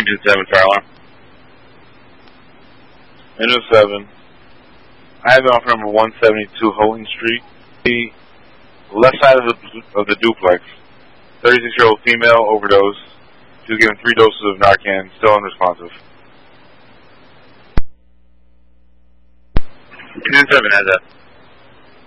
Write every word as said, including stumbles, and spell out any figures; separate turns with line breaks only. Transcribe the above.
Engine seven, fire alarm. Engine seven. I have offer number one seventy-two Houghton Street. The left side of the, of the duplex. thirty-six-year-old female overdose. She was given three doses of Narcan, still unresponsive. Engine seven has that.